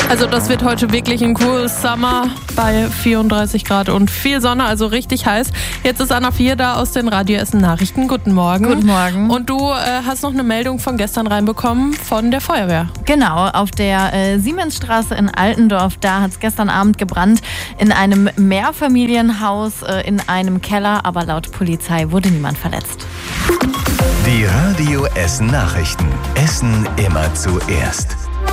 Also das wird heute wirklich ein cooles Summer bei 34 Grad und viel Sonne, also richtig heiß. Jetzt ist Anna 4 da aus den Radio Essen Nachrichten. Guten Morgen. Guten Morgen. Und du hast noch eine Meldung von gestern reinbekommen von der Feuerwehr. Genau, auf der Siemensstraße in Altendorf, da hat es gestern Abend gebrannt in einem Mehrfamilienhaus, in einem Keller, aber laut Polizei wurde niemand verletzt. Die Radio Essen Nachrichten. Essen immer zuerst.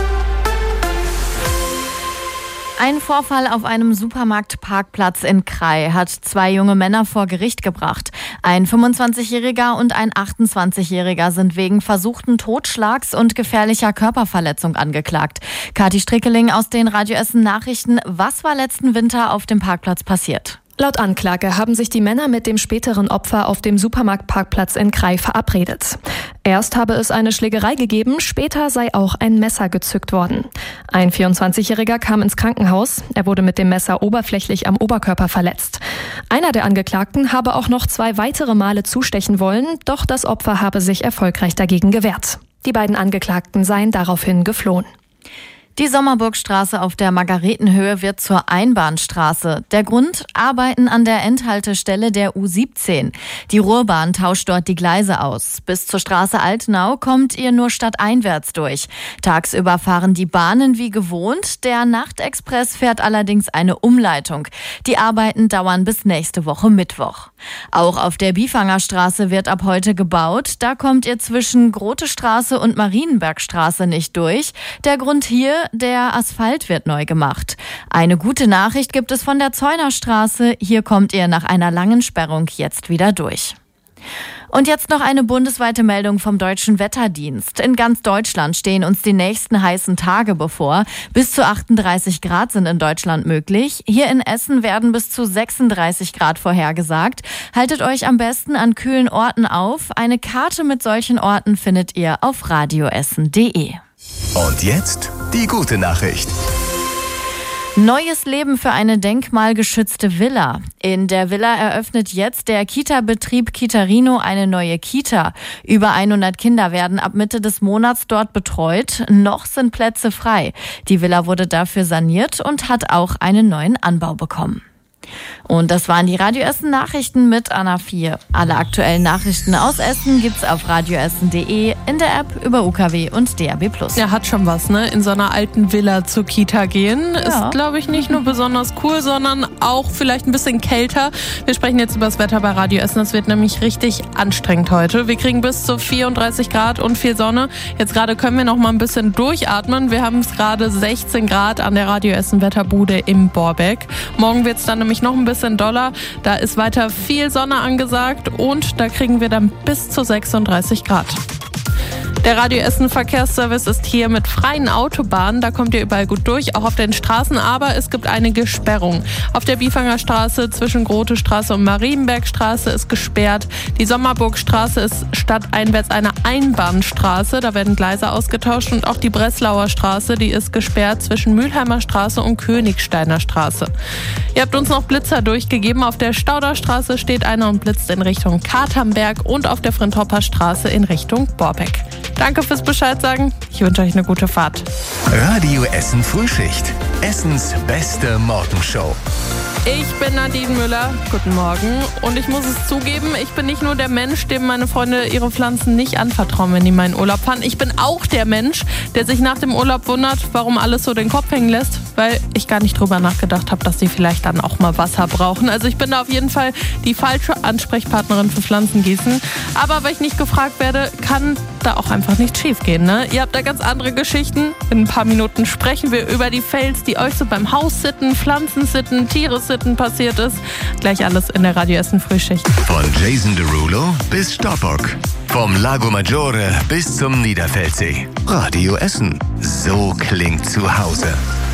Ein Vorfall auf einem Supermarktparkplatz in Krai hat 2 junge Männer vor Gericht gebracht. Ein 25-Jähriger und ein 28-Jähriger sind wegen versuchten Totschlags und gefährlicher Körperverletzung angeklagt. Kathi Strickeling aus den Radio Essen Nachrichten. Was war letzten Winter auf dem Parkplatz passiert? Laut Anklage haben sich die Männer mit dem späteren Opfer auf dem Supermarktparkplatz in Krai verabredet. Erst habe es eine Schlägerei gegeben, später sei auch ein Messer gezückt worden. Ein 24-Jähriger kam ins Krankenhaus. Er wurde mit dem Messer oberflächlich am Oberkörper verletzt. Einer der Angeklagten habe auch noch 2 weitere Male zustechen wollen, doch das Opfer habe sich erfolgreich dagegen gewehrt. Die beiden Angeklagten seien daraufhin geflohen. Die Sommerburgstraße auf der Margaretenhöhe wird zur Einbahnstraße. Der Grund? Arbeiten an der Endhaltestelle der U17. Die Ruhrbahn tauscht dort die Gleise aus. Bis zur Straße Altenau kommt ihr nur stadteinwärts durch. Tagsüber fahren die Bahnen wie gewohnt. Der Nachtexpress fährt allerdings eine Umleitung. Die Arbeiten dauern bis nächste Woche Mittwoch. Auch auf der Bifangerstraße wird ab heute gebaut. Da kommt ihr zwischen Grotestraße und Marienbergstraße nicht durch. Der Grund hier: der Asphalt wird neu gemacht. Eine gute Nachricht gibt es von der Zeunerstraße. Hier kommt ihr nach einer langen Sperrung jetzt wieder durch. Und jetzt noch eine bundesweite Meldung vom Deutschen Wetterdienst. In ganz Deutschland stehen uns die nächsten heißen Tage bevor. Bis zu 38 Grad sind in Deutschland möglich. Hier in Essen werden bis zu 36 Grad vorhergesagt. Haltet euch am besten an kühlen Orten auf. Eine Karte mit solchen Orten findet ihr auf radioessen.de. Und jetzt die gute Nachricht. Neues Leben für eine denkmalgeschützte Villa. In der Villa eröffnet jetzt der Kita-Betrieb Kitarino eine neue Kita. Über 100 Kinder werden ab Mitte des Monats dort betreut. Noch sind Plätze frei. Die Villa wurde dafür saniert und hat auch einen neuen Anbau bekommen. Und das waren die Radio Essen Nachrichten mit Anna 4. Alle aktuellen Nachrichten aus Essen gibt's auf radioessen.de, in der App, über UKW und DAB+. Ja, hat schon was, ne? In so einer alten Villa zur Kita gehen. Ja. Ist, glaube ich, nicht nur besonders cool, sondern auch vielleicht ein bisschen kälter. Wir sprechen jetzt über das Wetter bei Radio Essen. Es wird nämlich richtig anstrengend heute. Wir kriegen bis zu 34 Grad und viel Sonne. Jetzt gerade können wir noch mal ein bisschen durchatmen. Wir haben es gerade 16 Grad an der Radio Essen Wetterbude im Borbeck. Morgen wird es dann nämlich noch ein bisschen doller. Da ist weiter viel Sonne angesagt und da kriegen wir dann bis zu 36 Grad. Der Radio Essen Verkehrsservice ist hier mit freien Autobahnen. Da kommt ihr überall gut durch, auch auf den Straßen. Aber es gibt einige Sperrungen. Auf der Bifangerstraße zwischen Grotestraße und Marienbergstraße ist gesperrt. Die Sommerburgstraße ist stadteinwärts eine Einbahnstraße. Da werden Gleise ausgetauscht. Und auch die Breslauer Straße, die ist gesperrt zwischen Mülheimer Straße und Königsteiner Straße. Ihr habt uns noch Blitzer durchgegeben. Auf der Stauderstraße steht einer und blitzt in Richtung Katernberg und auf der Frentropper Straße in Richtung Borbeck. Danke fürs Bescheid sagen. Ich wünsche euch eine gute Fahrt. Radio Essen Frühschicht. Essens beste Morgenshow. Ich bin Nadine Müller. Guten Morgen. Und ich muss es zugeben, ich bin nicht nur der Mensch, dem meine Freunde ihre Pflanzen nicht anvertrauen, wenn die mal in Urlaub fahren. Ich bin auch der Mensch, der sich nach dem Urlaub wundert, warum alles so den Kopf hängen lässt, weil ich gar nicht drüber nachgedacht habe, dass die vielleicht dann auch mal Wasser brauchen. Also ich bin da auf jeden Fall die falsche Ansprechpartnerin für Pflanzengießen. Aber weil ich nicht gefragt werde, kann da auch einfach nichts schief gehen, ne? Ihr habt da ganz andere Geschichten. In ein paar Minuten sprechen wir über die Fails, die euch so beim Haussitten, Pflanzensitten, Tieresitten passiert ist. Gleich alles in der Radio Essen Frühschicht. Von Jason Derulo bis Stoppock. Vom Lago Maggiore bis zum Niederfeldsee. Radio Essen. So klingt zu Hause.